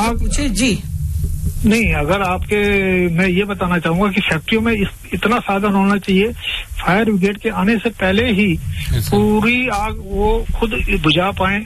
आग पूछे जी। नहीं, अगर मैं ये बताना चाहूंगा कि फैक्ट्रियों में इतना साधन होना चाहिए, फायर ब्रिगेड के आने से पहले ही पूरी आग वो खुद बुझा पाए,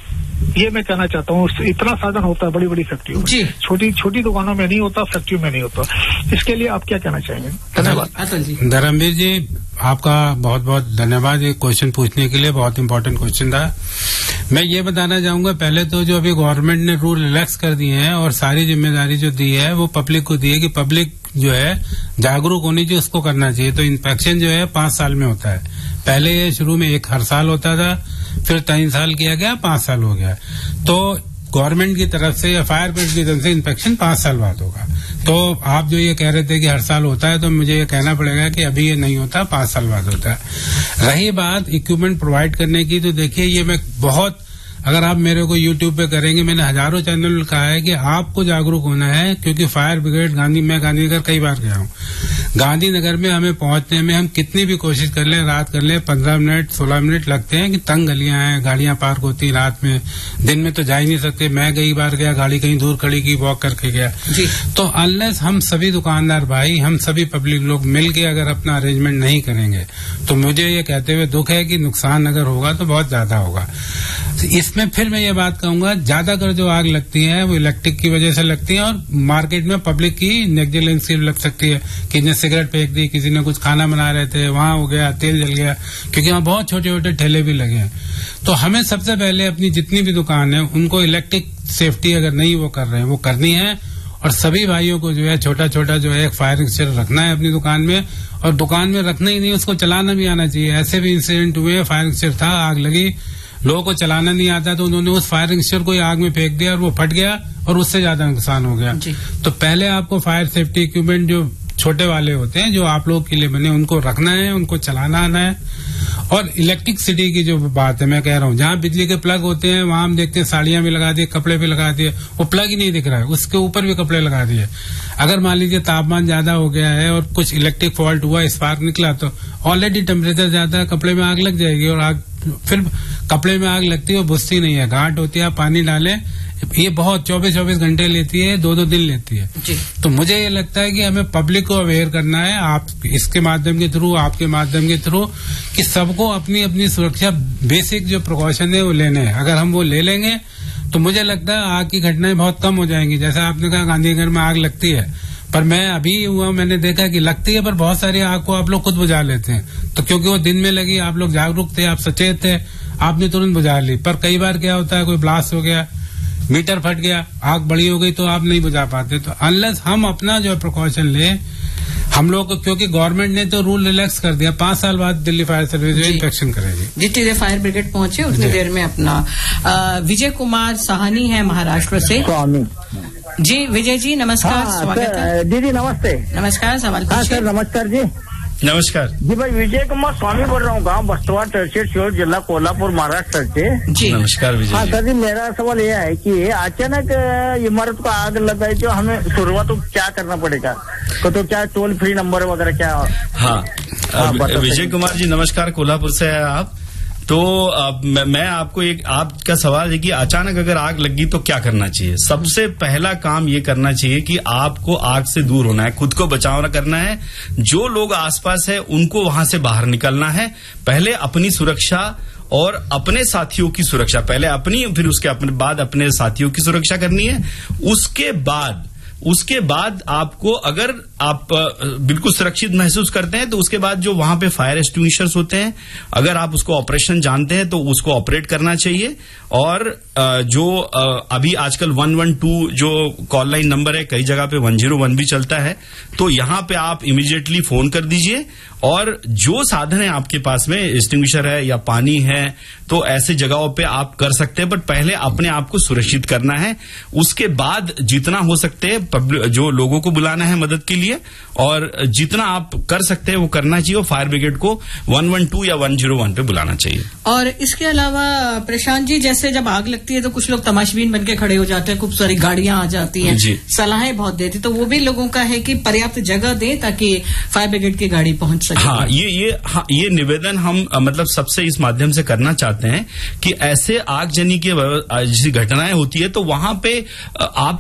ये मैं कहना चाहता हूँ। इतना साधन होता है बड़ी बड़ी फैक्ट्रियों में, छोटी छोटी दुकानों में नहीं होता, फैक्ट्रियों में नहीं होता। इसके लिए आप क्या कहना चाहेंगे? धन्यवाद। धर्मवीर जी, आपका बहुत बहुत धन्यवाद ये क्वेश्चन पूछने के लिए, बहुत इंपॉर्टेंट क्वेश्चन था। मैं ये बताना चाहूंगा, पहले तो जो अभी गवर्नमेंट ने रूल रिलैक्स कर दिए हैं और सारी जिम्मेदारी जो दी है वो पब्लिक को दी है कि पब्लिक जो है जागरूक होनी चाहिए, उसको करना चाहिए। तो इंस्पेक्शन जो है 5 साल में होता है। पहले ये शुरू में हर साल होता था, फिर 3 साल किया गया, 5 साल हो गया। तो गवर्नमेंट की तरफ से या फायर ब्रिगेड की तरफ से इंस्पेक्शन 5 साल बाद होगा। तो आप जो ये कह रहे थे कि हर साल होता है, तो मुझे ये कहना पड़ेगा कि अभी ये नहीं होता, 5 साल बाद होता है। रही बात इक्विपमेंट प्रोवाइड करने की, तो देखिए ये मैं बहुत, अगर आप मेरे को यूट्यूब पे करेंगे, मैंने हजारों चैनल कहा है कि आपको जागरूक होना है, क्योंकि फायर ब्रिगेड मैं गांधीनगर कई बार गया हूँ। गांधीनगर में हमें पहुंचने में हम कितनी भी कोशिश कर लें, रात कर लें, 15 मिनट 16 मिनट लगते हैं कि तंग गलियां हैं, गाड़ियां पार्क होती हैं रात में, दिन में तो जा ही नहीं सकते। मैं कई बार गया, गाड़ी कहीं दूर खड़ी की, वॉक करके गया जी। तो अनलेस हम सभी दुकानदार भाई, हम सभी पब्लिक लोग मिलके अगर अपना अरेंजमेंट नहीं करेंगे, तो मुझे ये कहते हुए दुख है कि नुकसान अगर होगा तो बहुत ज्यादा होगा। इसमें फिर मैं ये बात कहूंगा, ज्यादातर जो आग लगती है वो इलेक्ट्रिक की वजह से लगती है, और मार्केट में पब्लिक की नेग्लिजेंस की लग सकती है। किसी ने सिगरेट फेंक दी, किसी ने कुछ खाना बना रहे थे, वहां हो गया, तेल जल गया, क्योंकि वहां बहुत छोटे छोटे ठेले भी लगे हैं। तो हमें सबसे पहले अपनी जितनी भी दुकान है उनको इलेक्ट्रिक सेफ्टी अगर नहीं वो कर रहे हैं वो करनी है, और सभी भाइयों को जो है छोटा छोटा जो है एक फायर एक्सटिंग्विशर रखना है अपनी दुकान में, और दुकान में रखना ही नहीं, उसको चलाना भी आना चाहिए। ऐसे भी इंसिडेंट हुए, फायर एक्सटिंग्विशर था, आग लगी, लोगों को चलाना नहीं आता, तो उन्होंने उस फायर एक्सटिंग्विशर को आग में फेंक दिया और वो फट गया और उससे ज्यादा नुकसान हो गया। तो पहले आपको फायर सेफ्टी इक्विपमेंट जो छोटे वाले होते हैं, जो आप लोग के लिए बने, उनको रखना है, उनको चलाना आना है। और इलेक्ट्रिक सिटी की जो बात है, मैं कह रहा हूँ, जहाँ बिजली के प्लग होते हैं वहां हम देखते हैं साड़ियां भी लगा दी, कपड़े भी लगा दिए, वो प्लग ही नहीं दिख रहा है, उसके ऊपर भी कपड़े लगा दिए। अगर मान लीजिए तापमान ज्यादा हो गया है और कुछ इलेक्ट्रिक फॉल्ट हुआ, स्पार्क निकला, तो ऑलरेडी टेम्परेचर ज्यादा है, कपड़े में आग लग जाएगी, और आग फिर कपड़े में आग लगती है, वो बुझती नहीं है, घाट होती है, आप पानी डालें, ये बहुत 24 घंटे लेती है, 2 दिन लेती है जी। तो मुझे ये लगता है कि हमें पब्लिक को अवेयर करना है, आप इसके माध्यम के थ्रू, आपके माध्यम के थ्रू, कि सबको अपनी अपनी सुरक्षा बेसिक जो प्रिकॉशन है वो लेने हैं। अगर हम वो ले लेंगे तो मुझे लगता है आग की घटनाएं बहुत कम हो जाएंगी। जैसा आपने कहा गांधीनगर में आग लगती है, पर मैं अभी हुआ, मैंने देखा कि लगती है, पर बहुत सारी आग को आप लोग खुद बुझा लेते हैं। तो क्योंकि वो दिन में लगी, आप लोग जागरूक थे, आप सचेत थे, आपने तुरंत बुझा ली। पर कई बार क्या होता है, कोई ब्लास्ट हो गया, मीटर फट गया, आग बड़ी हो गई, तो आप नहीं बुझा पाते। तो अनलेस हम अपना जो प्रिकॉशन लें, हम लोग को, क्योंकि गवर्नमेंट ने तो रूल रिलैक्स कर दिया, 5 साल बाद दिल्ली फायर सर्विस इंस्पेक्शन करेगी। जितनी देर फायर ब्रिगेड पहुंचे उतनी देर में अपना विजय कुमार साहनी है महाराष्ट्र से जी। विजय जी नमस्कार, स्वागत है। दीदी नमस्ते। नमस्कार, सवाल हाँ सर, नमस्कार जी। नमस्कार जी भाई, विजय कुमार स्वामी बोल रहा हूँ, गांव बस्तवा, तहसील शिहोर, जिला कोल्हापुर, महाराष्ट्र से जी। नमस्कार विजय। हाँ सर जी, मेरा सवाल यह है कि अचानक इमारत को आग लगाई तो हमें शुरुआत तो क्या करना पड़ेगा, तो क्या टोल फ्री नंबर वगैरह क्या? हाँ विजय कुमार जी नमस्कार, कोल्हापुर से है आप। तो मैं आपको आपका सवाल है कि अचानक अगर आग लगी तो क्या करना चाहिए। सबसे पहला काम ये करना चाहिए कि आपको आग से दूर होना है, खुद को बचाव करना है, जो लोग आसपास है उनको वहां से बाहर निकलना है। पहले अपनी सुरक्षा और अपने साथियों की सुरक्षा, पहले अपनी, फिर उसके बाद अपने साथियों की सुरक्षा करनी है। उसके बाद आपको, अगर आप बिल्कुल सुरक्षित महसूस करते हैं, तो उसके बाद जो वहां पे फायर एक्सटिंग्विशर्स होते हैं, अगर आप उसको ऑपरेशन जानते हैं तो उसको ऑपरेट करना चाहिए। और जो अभी आजकल 112 जो कॉल लाइन नंबर है, कई जगह पे 101 भी चलता है, तो यहां पे आप इमीडिएटली फोन कर दीजिए। और जो साधन है आपके पास में, एक्सटिंग्विशर है या पानी है, तो ऐसे जगहों पे आप कर सकते हैं, बट पहले अपने आप को सुरक्षित करना है। उसके बाद जितना हो सकते हैं जो लोगों को बुलाना है मदद के लिए, और जितना आप कर सकते हैं वो करना चाहिए, और फायर ब्रिगेड को 112 या 101 पे बुलाना चाहिए। और इसके अलावा प्रशांत जी, जैसे जब आग लगती है तो कुछ लोग तमाशबीन बनके खड़े हो जाते हैं, खूब सारी गाड़ियां आ जाती हैं, सलाहें बहुत देती, तो वो भी लोगों का है कि पर्याप्त जगह दें ताकि फायर ब्रिगेड की गाड़ी पहुंच सके। हाँ, ये निवेदन हम मतलब सबसे इस माध्यम से करना चाहते हैं कि ऐसे आगजनी की जैसी घटनाएं होती है तो वहां पे आप